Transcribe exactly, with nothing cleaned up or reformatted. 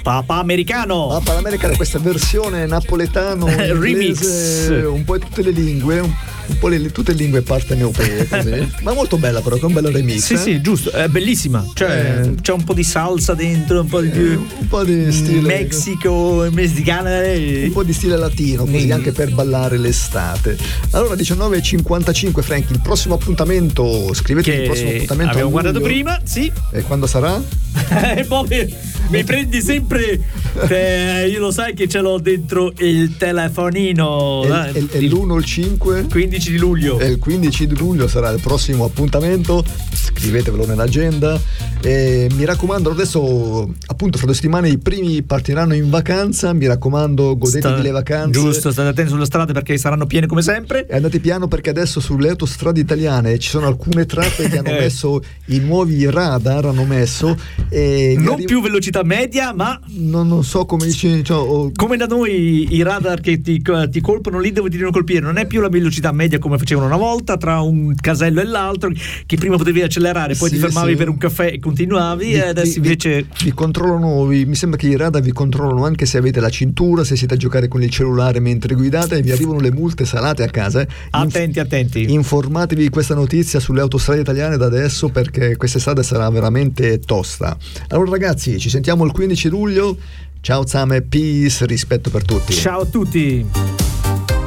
Papa americano. Papa americano, questa versione napoletano, remix, un po' tutte le lingue, un, un po' le, tutte le lingue partenopee, così. Ma molto bella, però, che un bello remix. Sì, eh? sì, giusto, è bellissima. Cioè, eh, c'è un po' di salsa dentro, un po' di eh, un po' di stile Mexico, messicana, eh. un po' di stile latino, così mm. anche per ballare l'estate. Allora, diciannove e cinquantacinque, Frank, il prossimo appuntamento, scrivete il prossimo appuntamento. Abbiamo guardato prima, sì. E quando sarà? E poi mi prendi sempre, te, io lo sai che ce l'ho dentro il telefonino. E, e, e l'uno o il cinque? quindici di luglio. E il quindici di luglio sarà il prossimo appuntamento, scrivetevelo nell'agenda. E mi raccomando, adesso appunto fra due settimane i primi partiranno in vacanza, mi raccomando, godetevi Sta, le vacanze. Giusto, state attenti sulle strade perché saranno piene come sempre. E andate piano perché adesso sulle autostrade italiane ci sono alcune tratte che hanno messo i nuovi radar, hanno messo e non arriva... più velocità media, ma non, non so come dici, cioè, oh... come da noi i radar che ti, ti colpono lì dove ti devono colpire, non è più la velocità media come facevano una volta tra un casello e l'altro, che prima potevi accelerare, poi sì, ti fermavi sì. per un caffè e continuavi, vi, e adesso vi, invece vi, vi controllano, vi, mi sembra che i radar vi controllano anche se avete la cintura, se siete a giocare con il cellulare mentre guidate, e vi arrivano le multe salate a casa. Attenti, Inf- attenti. Informatevi di questa notizia sulle autostrade italiane da adesso, perché quest'estate sarà veramente tosta. Allora ragazzi, ci sentiamo il quindici luglio. Ciao Zame, peace, rispetto per tutti. Ciao a tutti.